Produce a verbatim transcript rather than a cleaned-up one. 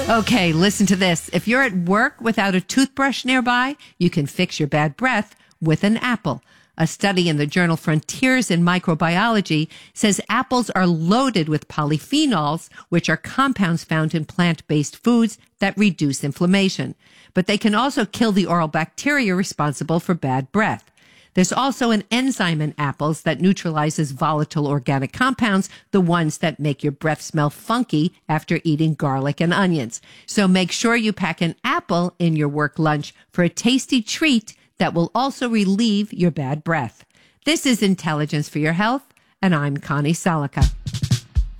Okay, listen to this. If you're at work without a toothbrush nearby, you can fix your bad breath with an apple. A study in the journal Frontiers in Microbiology says apples are loaded with polyphenols, which are compounds found in plant-based foods that reduce inflammation. But they can also kill the oral bacteria responsible for bad breath. There's also an enzyme in apples that neutralizes volatile organic compounds, the ones that make your breath smell funky after eating garlic and onions. So make sure you pack an apple in your work lunch for a tasty treat that will also relieve your bad breath. This is Intelligence for Your Health, and I'm Connie Salica.